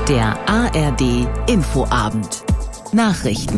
Der ARD Infoabend. Nachrichten.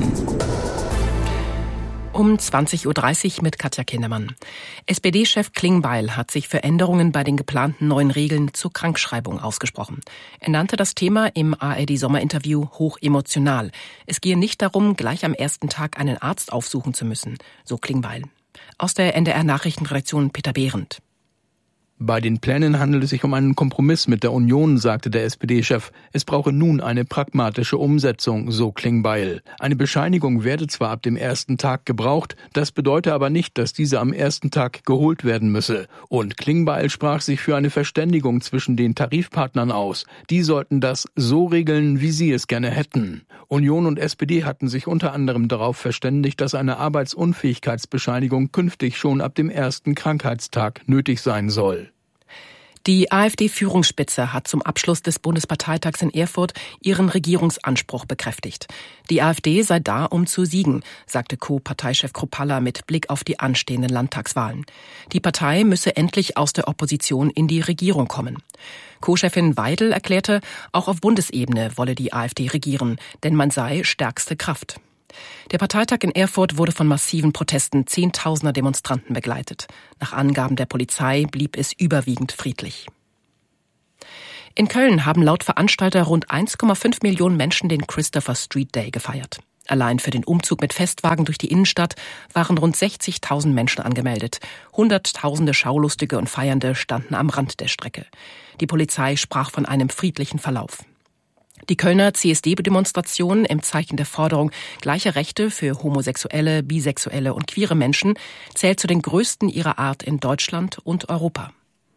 Um 20.30 Uhr mit Katja Kindermann. SPD-Chef Klingbeil hat sich für Änderungen bei den geplanten neuen Regeln zur Krankschreibung ausgesprochen. Er nannte das Thema im ARD-Sommerinterview hochemotional. Es gehe nicht darum, gleich am ersten Tag einen Arzt aufsuchen zu müssen, so Klingbeil. Aus der NDR-Nachrichtenredaktion Peter Behrendt. Bei den Plänen handelt es sich um einen Kompromiss mit der Union, sagte der SPD-Chef. Es brauche nun eine pragmatische Umsetzung, so Klingbeil. Eine Bescheinigung werde zwar ab dem ersten Tag gebraucht, das bedeute aber nicht, dass diese am ersten Tag geholt werden müsse. Und Klingbeil sprach sich für eine Verständigung zwischen den Tarifpartnern aus. Die sollten das so regeln, wie sie es gerne hätten. Union und SPD hatten sich unter anderem darauf verständigt, dass eine Arbeitsunfähigkeitsbescheinigung künftig schon ab dem ersten Krankheitstag nötig sein soll. Die AfD-Führungsspitze hat zum Abschluss des Bundesparteitags in Erfurt ihren Regierungsanspruch bekräftigt. Die AfD sei da, um zu siegen, sagte Co-Parteichef Kruppalla mit Blick auf die anstehenden Landtagswahlen. Die Partei müsse endlich aus der Opposition in die Regierung kommen. Co-Chefin Weidel erklärte, auch auf Bundesebene wolle die AfD regieren, denn man sei stärkste Kraft. Der Parteitag in Erfurt wurde von massiven Protesten Zehntausender Demonstranten begleitet. Nach Angaben der Polizei blieb es überwiegend friedlich. In Köln haben laut Veranstalter rund 1,5 Millionen Menschen den Christopher Street Day gefeiert. Allein für den Umzug mit Festwagen durch die Innenstadt waren rund 60.000 Menschen angemeldet. Hunderttausende Schaulustige und Feiernde standen am Rand der Strecke. Die Polizei sprach von einem friedlichen Verlauf. Die Kölner CSD-Demonstration im Zeichen der Forderung gleicher Rechte für homosexuelle, bisexuelle und queere Menschen zählt zu den größten ihrer Art in Deutschland und Europa.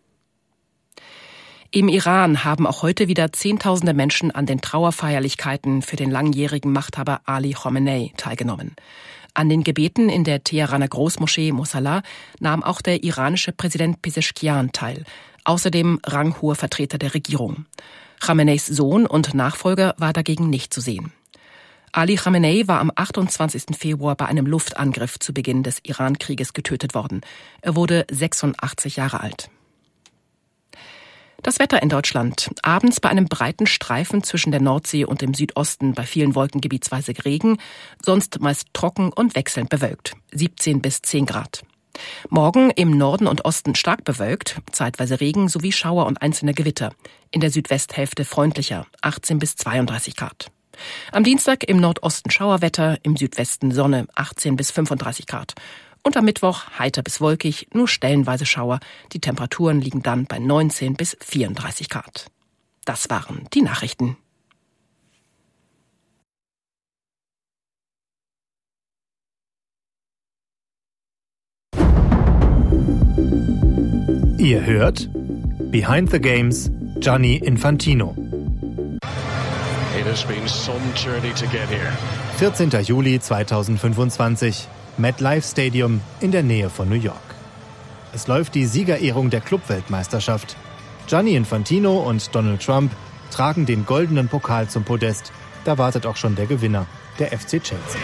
Im Iran haben auch heute wieder Zehntausende Menschen an den Trauerfeierlichkeiten für den langjährigen Machthaber Ali Khamenei teilgenommen. An den Gebeten in der Teheraner Großmoschee Mosalla nahm auch der iranische Präsident Pezeshkian teil, außerdem ranghohe Vertreter der Regierung. Khameneis Sohn und Nachfolger war dagegen nicht zu sehen. Ali Khamenei war am 28. Februar bei einem Luftangriff zu Beginn des Iran-Krieges getötet worden. Er wurde 86 Jahre alt. Das Wetter in Deutschland. Abends bei einem breiten Streifen zwischen der Nordsee und dem Südosten bei vielen Wolken gebietsweise Regen, sonst meist trocken und wechselnd bewölkt. 17 bis 10 Grad. Morgen im Norden und Osten stark bewölkt, zeitweise Regen sowie Schauer und einzelne Gewitter. In der Südwesthälfte freundlicher, 18 bis 32 Grad. Am Dienstag im Nordosten Schauerwetter, im Südwesten Sonne, 18 bis 35 Grad. Und am Mittwoch heiter bis wolkig, nur stellenweise Schauer. Die Temperaturen liegen dann bei 19 bis 34 Grad. Das waren die Nachrichten. Ihr hört Behind the Games, Gianni Infantino. 14. Juli 2025, MetLife Stadium in der Nähe von New York. Es läuft die Siegerehrung der Clubweltmeisterschaft. Gianni Infantino und Donald Trump tragen den goldenen Pokal zum Podest. Da wartet auch schon der Gewinner, der FC Chelsea.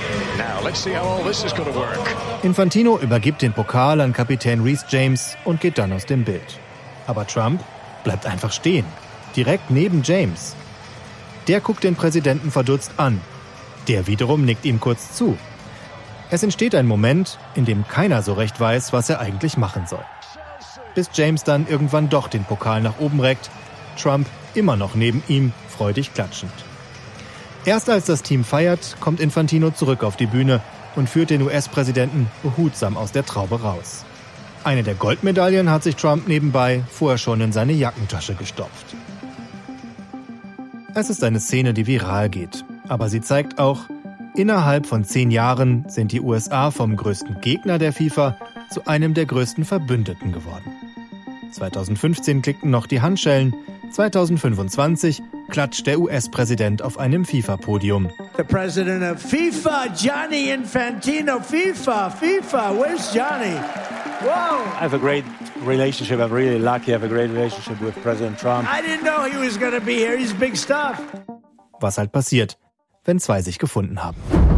Infantino übergibt den Pokal an Kapitän Reece James und geht dann aus dem Bild. Aber Trump bleibt einfach stehen, direkt neben James. Der guckt den Präsidenten verdutzt an. Der wiederum nickt ihm kurz zu. Es entsteht ein Moment, in dem keiner so recht weiß, was er eigentlich machen soll. Bis James dann irgendwann doch den Pokal nach oben reckt, Trump immer noch neben ihm, freudig klatschend. Erst als das Team feiert, kommt Infantino zurück auf die Bühne und führt den US-Präsidenten behutsam aus der Traube raus. Eine der Goldmedaillen hat sich Trump nebenbei vorher schon in seine Jackentasche gestopft. Es ist eine Szene, die viral geht, aber sie zeigt auch, innerhalb von 10 Jahren sind die USA vom größten Gegner der FIFA zu einem der größten Verbündeten geworden. 2015 klickten noch die Handschellen, 2025 klatscht der US-Präsident auf einem FIFA-Podium. The president of FIFA, Gianni Infantino, FIFA, where's Gianni? Wow! I have a great relationship. I'm really lucky. I have a great relationship with President Trump. I didn't know he was going to be here. He's big stuff. Was halt passiert, wenn zwei sich gefunden haben.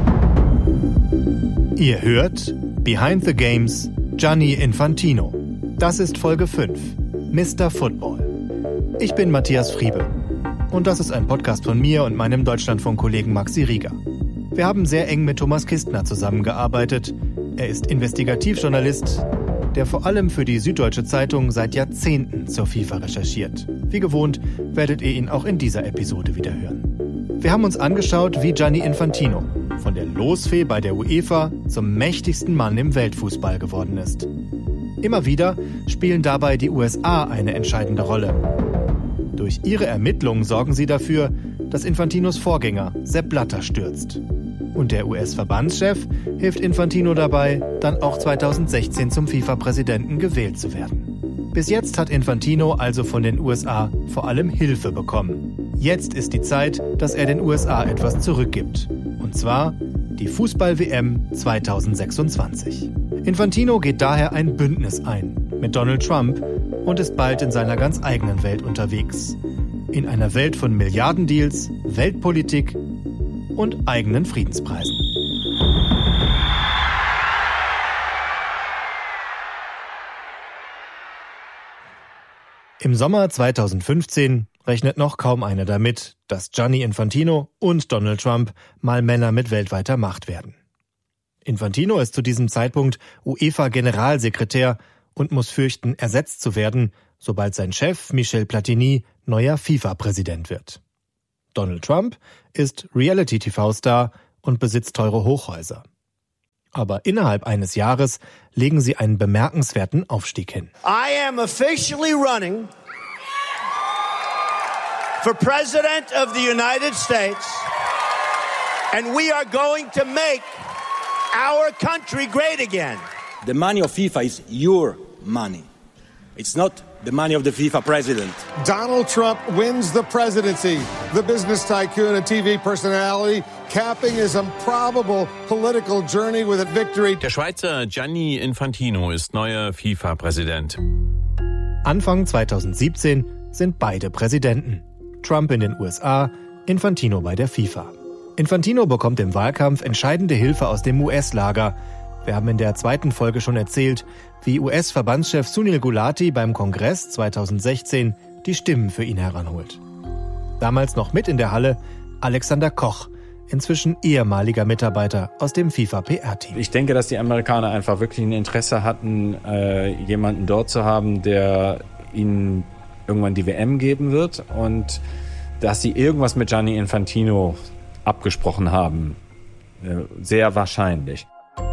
Ihr hört Behind the Games, Gianni Infantino. Das ist Folge 5, Mr. Football. Ich bin Matthias Friebe. Und das ist ein Podcast von mir und meinem Deutschlandfunk-Kollegen Maxi Rieger. Wir haben sehr eng mit Thomas Kistner zusammengearbeitet. Er ist Investigativjournalist, der vor allem für die Süddeutsche Zeitung seit Jahrzehnten zur FIFA recherchiert. Wie gewohnt werdet ihr ihn auch in dieser Episode wieder hören. Wir haben uns angeschaut, wie Gianni Infantino von der Losfee bei der UEFA zum mächtigsten Mann im Weltfußball geworden ist. Immer wieder spielen dabei die USA eine entscheidende Rolle. Durch ihre Ermittlungen sorgen sie dafür, dass Infantinos Vorgänger Sepp Blatter stürzt. Und der US-Verbandschef hilft Infantino dabei, dann auch 2016 zum FIFA-Präsidenten gewählt zu werden. Bis jetzt hat Infantino also von den USA vor allem Hilfe bekommen. Jetzt ist die Zeit, dass er den USA etwas zurückgibt. Und zwar die Fußball-WM 2026. Infantino geht daher ein Bündnis ein mit Donald Trump und ist bald in seiner ganz eigenen Welt unterwegs. In einer Welt von Milliardendeals, Weltpolitik und eigenen Friedenspreisen. Im Sommer 2015 rechnet noch kaum einer damit, dass Gianni Infantino und Donald Trump mal Männer mit weltweiter Macht werden. Infantino ist zu diesem Zeitpunkt UEFA-Generalsekretär und muss fürchten, ersetzt zu werden, sobald sein Chef Michel Platini neuer FIFA-Präsident wird. Donald Trump ist Reality-TV-Star und besitzt teure Hochhäuser. Aber innerhalb eines Jahres legen sie einen bemerkenswerten Aufstieg hin. I am officially running for President of the United States, and we are going to make our country great again. The money of FIFA is your money. It's not the money of the FIFA president. Donald Trump wins the presidency. The business tycoon and TV personality capping his improbable political journey with a victory. Der Schweizer Gianni Infantino ist neuer FIFA-Präsident. Anfang 2017 sind beide Präsidenten. Trump in den USA, Infantino bei der FIFA. Infantino bekommt im Wahlkampf entscheidende Hilfe aus dem US-Lager. Wir haben in der zweiten Folge schon erzählt, wie US-Verbandschef Sunil Gulati beim Kongress 2016 die Stimmen für ihn heranholt. Damals noch mit in der Halle Alexander Koch, inzwischen ehemaliger Mitarbeiter aus dem FIFA-PR-Team. Ich denke, dass die Amerikaner einfach wirklich ein Interesse hatten, jemanden dort zu haben, der ihnen irgendwann die WM geben wird und dass sie irgendwas mit Gianni Infantino abgesprochen haben. Sehr wahrscheinlich.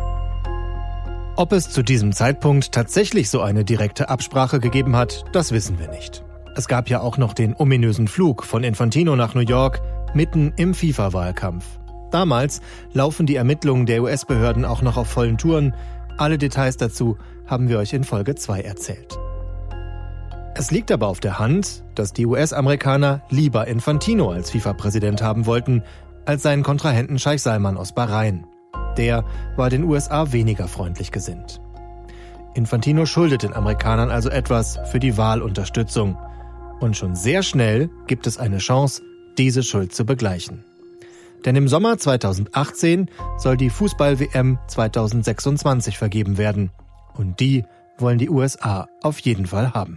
Ob es zu diesem Zeitpunkt tatsächlich so eine direkte Absprache gegeben hat, das wissen wir nicht. Es gab ja auch noch den ominösen Flug von Infantino nach New York, mitten im FIFA-Wahlkampf. Damals laufen die Ermittlungen der US-Behörden auch noch auf vollen Touren. Alle Details dazu haben wir euch in Folge 2 erzählt. Es liegt aber auf der Hand, dass die US-Amerikaner lieber Infantino als FIFA-Präsident haben wollten, als seinen Kontrahenten Scheich Salman aus Bahrain. Der war den USA weniger freundlich gesinnt. Infantino schuldet den Amerikanern also etwas für die Wahlunterstützung. Und schon sehr schnell gibt es eine Chance, diese Schuld zu begleichen. Denn im Sommer 2018 soll die Fußball-WM 2026 vergeben werden. Und die wollen die USA auf jeden Fall haben.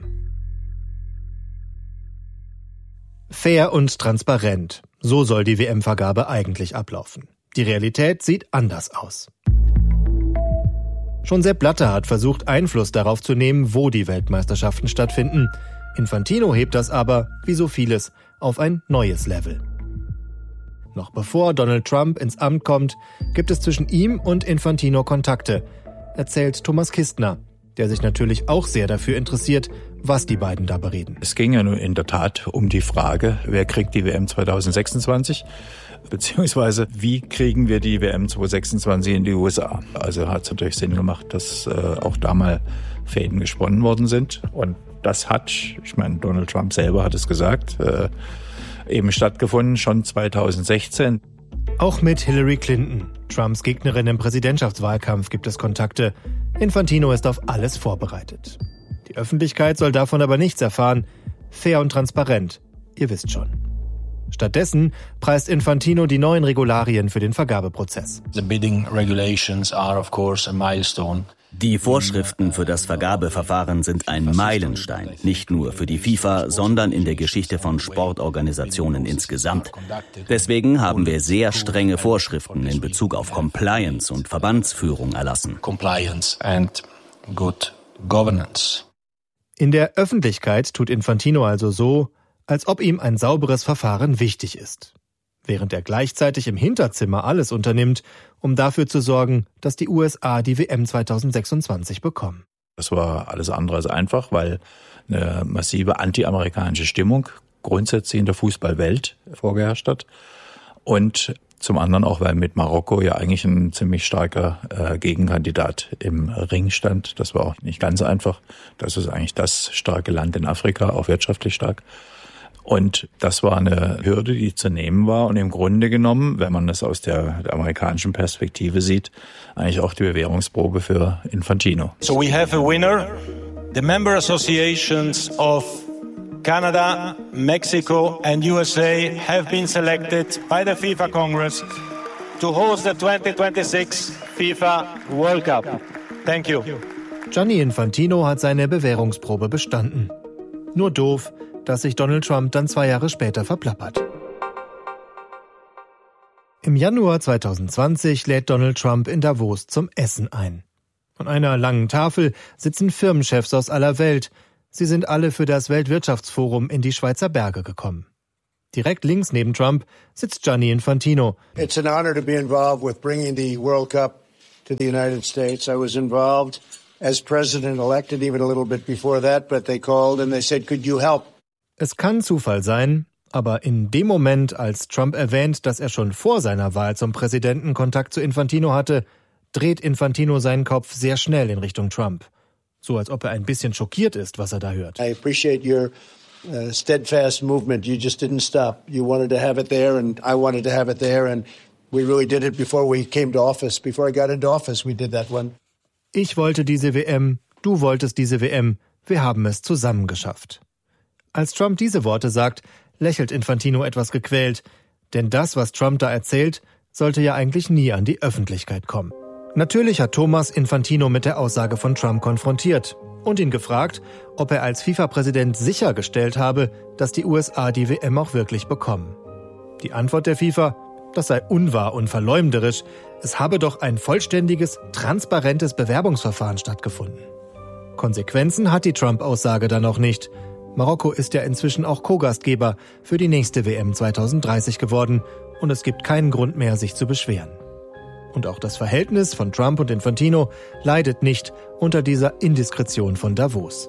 Fair und transparent. So soll die WM-Vergabe eigentlich ablaufen. Die Realität sieht anders aus. Schon Sepp Blatter hat versucht, Einfluss darauf zu nehmen, wo die Weltmeisterschaften stattfinden. Infantino hebt das aber, wie so vieles, auf ein neues Level. Noch bevor Donald Trump ins Amt kommt, gibt es zwischen ihm und Infantino Kontakte, erzählt Thomas Kistner, der sich natürlich auch sehr dafür interessiert, was die beiden da bereden. Es ging ja nun in der Tat um die Frage, wer kriegt die WM 2026? Beziehungsweise, wie kriegen wir die WM 2026 in die USA? Also hat es natürlich Sinn gemacht, dass auch da mal Fäden gesponnen worden sind. Und das hat, ich meine, Donald Trump selber hat es gesagt, eben stattgefunden, schon 2016. Auch mit Hillary Clinton, Trumps Gegnerin im Präsidentschaftswahlkampf, gibt es Kontakte. Infantino ist auf alles vorbereitet. Die Öffentlichkeit soll davon aber nichts erfahren. Fair und transparent, ihr wisst schon. Stattdessen preist Infantino die neuen Regularien für den Vergabeprozess. The bidding regulations are of course a milestone. Die Vorschriften für das Vergabeverfahren sind ein Meilenstein, nicht nur für die FIFA, sondern in der Geschichte von Sportorganisationen insgesamt. Deswegen haben wir sehr strenge Vorschriften in Bezug auf Compliance und Verbandsführung erlassen. Compliance and good governance. In der Öffentlichkeit tut Infantino also so, als ob ihm ein sauberes Verfahren wichtig ist, während er gleichzeitig im Hinterzimmer alles unternimmt, um dafür zu sorgen, dass die USA die WM 2026 bekommen. Das war alles andere als einfach, weil eine massive anti-amerikanische Stimmung grundsätzlich in der Fußballwelt vorgeherrscht hat. Und zum anderen auch, weil mit Marokko ja eigentlich ein ziemlich starker Gegenkandidat im Ring stand. Das war auch nicht ganz einfach. Das ist eigentlich das starke Land in Afrika, auch wirtschaftlich stark. Und das war eine Hürde, die zu nehmen war und im Grunde genommen, wenn man das aus der amerikanischen Perspektive sieht, eigentlich auch die Bewährungsprobe für Infantino. So we have a winner. The member associations of Canada, Mexico and USA have been selected by the FIFA Congress to host the 2026 FIFA World Cup. Thank you. Gianni Infantino hat seine Bewährungsprobe bestanden. Nur doof, dass sich Donald Trump dann 2 Jahre später verplappert. Im Januar 2020 lädt Donald Trump in Davos zum Essen ein. An einer langen Tafel sitzen Firmenchefs aus aller Welt. Sie sind alle für das Weltwirtschaftsforum in die Schweizer Berge gekommen. Direkt links neben Trump sitzt Gianni Infantino. It's an honor to be involved with bringing the World Cup to the United States. I was involved as president elected even a little bit before that, but they called and they said, could you help? Es kann Zufall sein, aber in dem Moment, als Trump erwähnt, dass er schon vor seiner Wahl zum Präsidenten Kontakt zu Infantino hatte, dreht Infantino seinen Kopf sehr schnell in Richtung Trump. So als ob er ein bisschen schockiert ist, was er da hört. I appreciate your steadfast movement. You just didn't stop. You wanted to have it there and I wanted to have it there and we really did it before we came to office. Before I got into office, we did that one. Ich wollte diese WM, du wolltest diese WM. Wir haben es zusammen geschafft. Als Trump diese Worte sagt, lächelt Infantino etwas gequält. Denn das, was Trump da erzählt, sollte ja eigentlich nie an die Öffentlichkeit kommen. Natürlich hat Thomas Infantino mit der Aussage von Trump konfrontiert und ihn gefragt, ob er als FIFA-Präsident sichergestellt habe, dass die USA die WM auch wirklich bekommen. Die Antwort der FIFA, das sei unwahr und verleumderisch. Es habe doch ein vollständiges, transparentes Bewerbungsverfahren stattgefunden. Konsequenzen hat die Trump-Aussage dann noch nicht. Marokko ist ja inzwischen auch Co-Gastgeber für die nächste WM 2030 geworden und es gibt keinen Grund mehr, sich zu beschweren. Und auch das Verhältnis von Trump und Infantino leidet nicht unter dieser Indiskretion von Davos.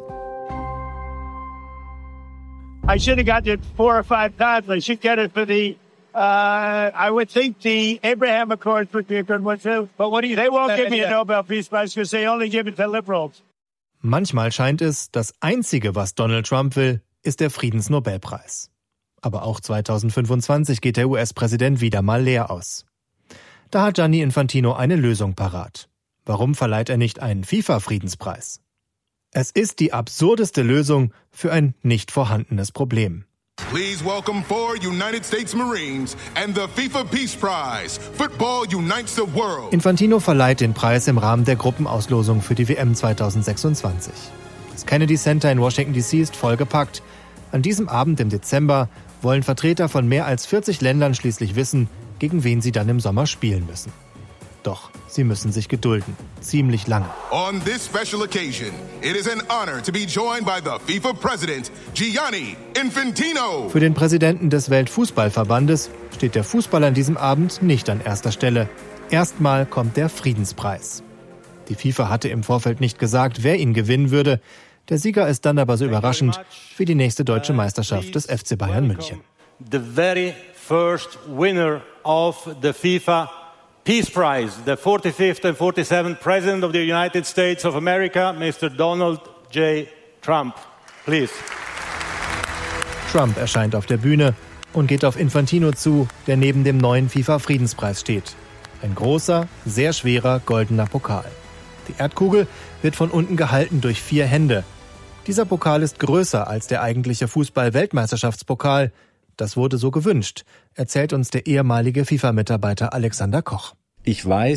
I should have got it 4 or 5 times. I should get it for the I would think the Abraham Accords would be a good one too. But what do you? They won't give me a Nobel Peace Prize because they only give it to liberals. Manchmal scheint es, das Einzige, was Donald Trump will, ist der Friedensnobelpreis. Aber auch 2025 geht der US-Präsident wieder mal leer aus. Da hat Gianni Infantino eine Lösung parat. Warum verleiht er nicht einen FIFA-Friedenspreis? Es ist die absurdeste Lösung für ein nicht vorhandenes Problem. Please welcome 4 United States Marines and the FIFA Peace Prize. Football unites the world. Infantino verleiht den Preis im Rahmen der Gruppenauslosung für die WM 2026. Das Kennedy Center in Washington D.C. ist vollgepackt. An diesem Abend im Dezember wollen Vertreter von mehr als 40 Ländern schließlich wissen, gegen wen sie dann im Sommer spielen müssen. Doch sie müssen sich gedulden. Ziemlich lange. On this special occasion, it is an honor to be joined by the FIFA President, Gianni Infantino. Für den Präsidenten des Weltfußballverbandes steht der Fußball an diesem Abend nicht an erster Stelle. Erstmal kommt der Friedenspreis. Die FIFA hatte im Vorfeld nicht gesagt, wer ihn gewinnen würde. Der Sieger ist dann aber so überraschend wie die nächste deutsche Meisterschaft des FC Bayern München. The very first winner of the FIFA Peace Prize, the 45th and 47th President of the United States of America, Mr. Donald J. Trump. Please. Trump erscheint auf der Bühne und geht auf Infantino zu, der neben dem neuen FIFA-Friedenspreis steht. Ein großer, sehr schwerer goldener Pokal. Die Erdkugel wird von unten gehalten durch 4 Hände. Dieser Pokal ist größer als der eigentliche Fußball-Weltmeisterschaftspokal. Das wurde so gewünscht, erzählt uns der ehemalige FIFA-Mitarbeiter Alexander Koch. Ich weiß,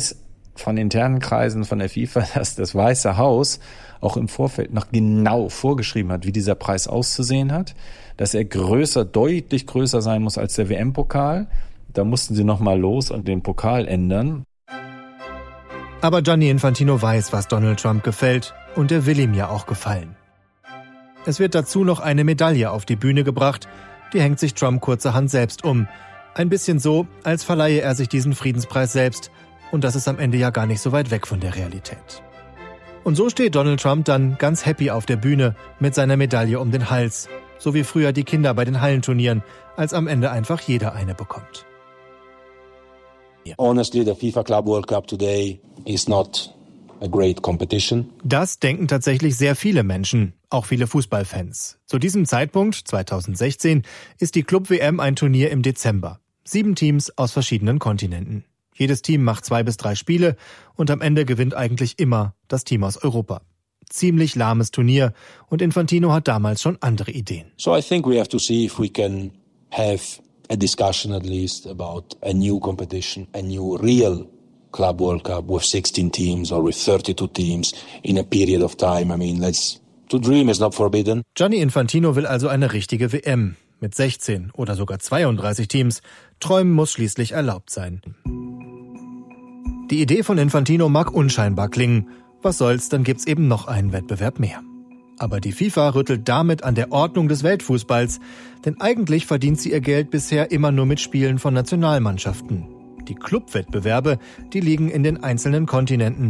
von internen Kreisen von der FIFA, dass das Weiße Haus auch im Vorfeld noch genau vorgeschrieben hat, wie dieser Preis auszusehen hat, dass er deutlich größer sein muss als der WM-Pokal. Da mussten sie noch mal los und den Pokal ändern. Aber Gianni Infantino weiß, was Donald Trump gefällt, und er will ihm ja auch gefallen. Es wird dazu noch eine Medaille auf die Bühne gebracht, die hängt sich Trump kurzerhand selbst um. Ein bisschen so, als verleihe er sich diesen Friedenspreis selbst, und das ist am Ende ja gar nicht so weit weg von der Realität. Und so steht Donald Trump dann ganz happy auf der Bühne mit seiner Medaille um den Hals, so wie früher die Kinder bei den Hallenturnieren, als am Ende einfach jeder eine bekommt. Honestly, the FIFA Club World Cup today is not a great competition. Das denken tatsächlich sehr viele Menschen, auch viele Fußballfans. Zu diesem Zeitpunkt, 2016, ist die Club-WM ein Turnier im Dezember. 7 Teams aus verschiedenen Kontinenten. Jedes Team macht 2 bis 3 Spiele und am Ende gewinnt eigentlich immer das Team aus Europa. Ziemlich lahmes Turnier und Infantino hat damals schon andere Ideen. So I think we have to see if we can have a discussion at least about a new competition, a new real Club World Cup with 16 teams or with 32 teams in a period of time. I mean, to dream is not forbidden. Gianni Infantino will also eine richtige WM mit 16 oder sogar 32 Teams. Träumen muss schließlich erlaubt sein. Die Idee von Infantino mag unscheinbar klingen. Was soll's, dann gibt's eben noch einen Wettbewerb mehr. Aber die FIFA rüttelt damit an der Ordnung des Weltfußballs, denn eigentlich verdient sie ihr Geld bisher immer nur mit Spielen von Nationalmannschaften. Die Clubwettbewerbe, die liegen in den einzelnen Kontinenten.